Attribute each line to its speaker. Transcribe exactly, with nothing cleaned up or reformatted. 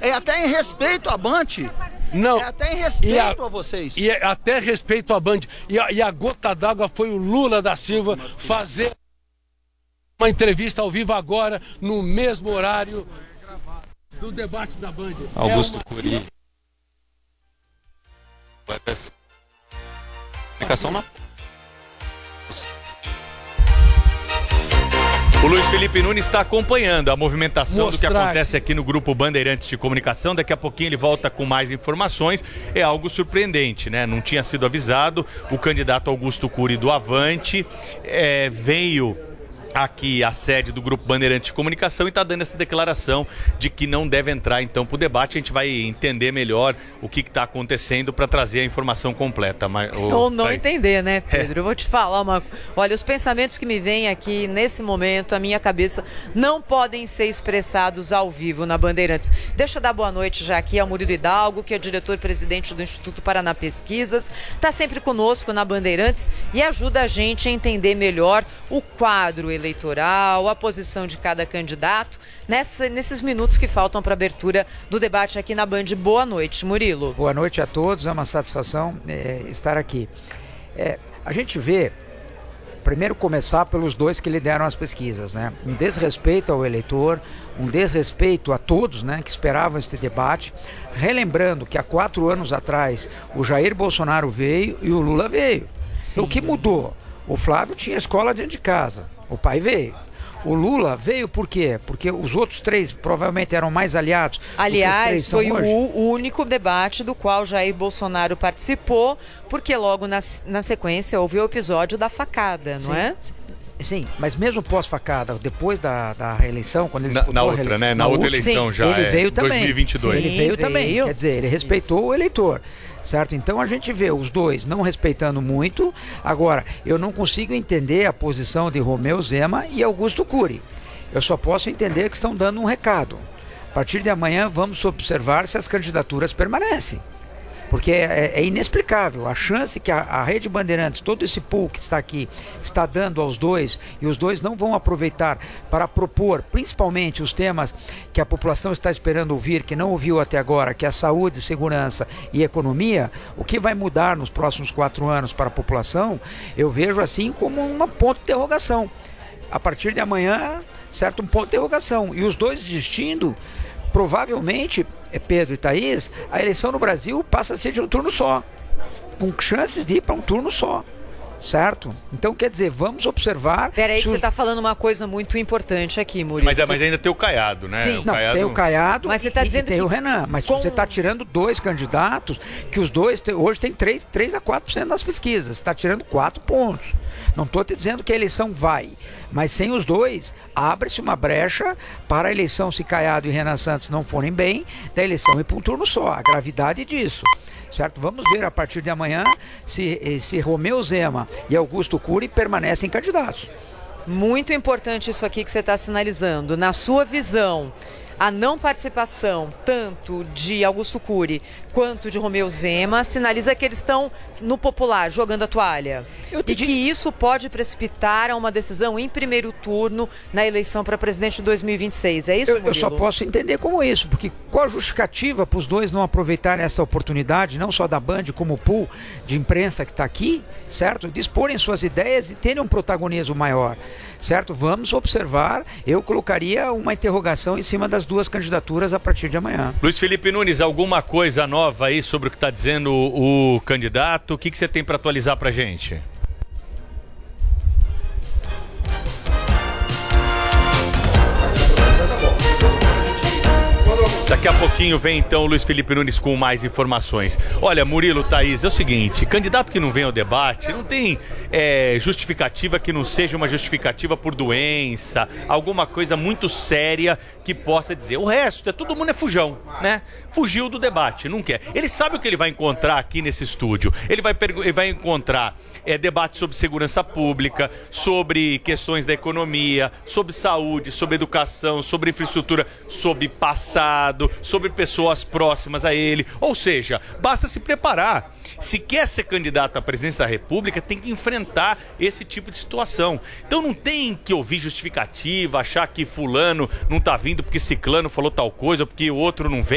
Speaker 1: é até em respeito à Band.
Speaker 2: Não.
Speaker 1: É até em respeito
Speaker 2: a,
Speaker 1: a vocês.
Speaker 2: E é até respeito à Band. E a, e a gota d'água foi o Lula da Silva fazer uma entrevista ao vivo agora, no mesmo horário do debate da Band.
Speaker 3: Augusto
Speaker 2: é uma...
Speaker 3: Cury. Explicação não?
Speaker 4: O Luiz Felipe Nunes está acompanhando a movimentação
Speaker 2: Mostrar.
Speaker 4: do que acontece aqui no Grupo Bandeirantes de Comunicação. Daqui a pouquinho ele volta com mais informações. É algo surpreendente, né? Não tinha sido avisado. O candidato Augusto Cury do Avante é, veio aqui à sede do Grupo Bandeirantes de Comunicação e está dando essa declaração de que não deve entrar então para o debate. A gente vai entender melhor o que está acontecendo para trazer a informação completa. Mas, oh,
Speaker 5: Ou não
Speaker 4: tá
Speaker 5: entender, né, Pedro? É. Eu vou te falar uma... Olha, os pensamentos que me vêm aqui nesse momento, a minha cabeça, não podem ser expressados ao vivo na Bandeirantes. Deixa eu dar boa noite já aqui ao Murilo Hidalgo, que é diretor-presidente do Instituto Paraná Pesquisas, está sempre conosco na Bandeirantes e ajuda a gente a entender melhor o quadro eleitoral. eleitoral, a posição de cada candidato, nessa, nesses minutos que faltam para a abertura do debate aqui na Band. Boa noite, Murilo.
Speaker 6: Boa noite a todos, é uma satisfação é, estar aqui. É, a gente vê, primeiro começar pelos dois que lideram as pesquisas, né? Um desrespeito ao eleitor, um desrespeito a todos, né, que esperavam este debate, relembrando que há quatro anos atrás o Jair Bolsonaro veio e o Lula veio. Sim. O que mudou? O Flávio tinha escola dentro de casa, o pai veio. O Lula veio por quê? Porque os outros três provavelmente eram mais aliados.
Speaker 5: Aliás, foi o, o único debate do qual Jair Bolsonaro participou, porque logo na, na sequência houve o episódio da facada, não
Speaker 6: sim,
Speaker 5: é?
Speaker 6: Sim, mas mesmo pós-facada, depois da, da reeleição, quando ele
Speaker 4: na, na outra,
Speaker 6: reele...
Speaker 4: né? Na, na outra eleição sim, já,
Speaker 6: ele
Speaker 4: é
Speaker 6: veio também.
Speaker 4: dois mil e vinte e dois.
Speaker 6: Sim, ele veio
Speaker 5: Sim,
Speaker 6: também,
Speaker 5: veio.
Speaker 6: quer dizer, ele respeitou Isso. o eleitor. Certo? Então a gente vê os dois não respeitando muito. Agora, eu não consigo entender a posição de Romeu Zema e Augusto Cury. Eu só posso entender que estão dando um recado. A partir de amanhã vamos observar se as candidaturas permanecem. Porque é, é inexplicável a chance que a, a Rede Bandeirantes, todo esse pool que está aqui, está dando aos dois, e os dois não vão aproveitar para propor, principalmente os temas que a população está esperando ouvir, que não ouviu até agora, que é a saúde, segurança e economia. O que vai mudar nos próximos quatro anos para a população, eu vejo assim como um ponto de interrogação. A partir de amanhã, certo, um ponto de interrogação. E os dois desistindo, provavelmente, Pedro e Thaís, a eleição no Brasil passa a ser de um turno só, com chances de ir para um turno só, certo? Então, quer dizer, vamos observar...
Speaker 5: Peraí que
Speaker 6: os...
Speaker 5: você está falando uma coisa muito importante aqui, Murilo.
Speaker 4: Mas, é,
Speaker 5: você...
Speaker 4: mas ainda tem o Caiado, né?
Speaker 5: Sim.
Speaker 4: O
Speaker 6: Não,
Speaker 4: Caiado...
Speaker 6: tem o Caiado
Speaker 5: mas você tá
Speaker 6: e,
Speaker 5: dizendo
Speaker 6: e tem
Speaker 5: que
Speaker 6: o Renan, mas
Speaker 5: com...
Speaker 6: você está tirando dois candidatos, que os dois, tem, hoje tem três a quatro por cento das pesquisas, você está tirando quatro pontos. Não estou te dizendo que a eleição vai, mas sem os dois, abre-se uma brecha para a eleição, se Caiado e Renan Santos não forem bem, da eleição ir para um turno só, a gravidade disso. Certo? Vamos ver a partir de amanhã se, se Romeu Zema e Augusto Cury permanecem candidatos.
Speaker 5: Muito importante isso aqui que você está sinalizando. Na sua visão, a não participação tanto de Augusto Cury quanto de Romeu Zema sinaliza que eles estão no popular, jogando a toalha. Eu te e digo... que isso pode precipitar a uma decisão em primeiro turno na eleição para presidente de dois mil e vinte e seis. É isso,
Speaker 6: eu, eu só posso entender como isso, porque qual a justificativa para os dois não aproveitarem essa oportunidade, não só da Band, como o pool de imprensa que está aqui, certo? Disporem suas ideias e terem um protagonismo maior, certo? Vamos observar, eu colocaria uma interrogação em cima das duas candidaturas a partir de amanhã.
Speaker 4: Luiz Felipe Nunes, alguma coisa nova aí sobre o que está dizendo o, o candidato? O que, que você tem para atualizar para a gente? Daqui a pouquinho vem então o Luiz Felipe Nunes com mais informações. Olha, Murilo, Thaís, é o seguinte, candidato que não vem ao debate, não tem é, justificativa que não seja uma justificativa por doença, alguma coisa muito séria que possa dizer. O resto, é, todo mundo é fujão, né? Fugiu do debate, não quer. Ele sabe o que ele vai encontrar aqui nesse estúdio. Ele vai, ele vai encontrar é, debate sobre segurança pública, sobre questões da economia, sobre saúde, sobre educação, sobre infraestrutura, sobre passado, sobre pessoas próximas a ele. Ou seja, basta se preparar. Se quer ser candidato à presidência da República, tem que enfrentar esse tipo de situação. Então não tem que ouvir justificativa, achar que fulano não tá vindo porque ciclano falou tal coisa, ou porque o outro não vem.